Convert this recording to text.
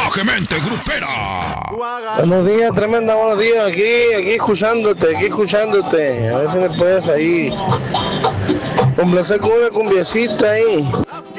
Salvaje mente grupera. Buenos días, tremenda, buenos días. Aquí escuchándote. A ver si me puedes ahí complacer con una cumbiecita ahí.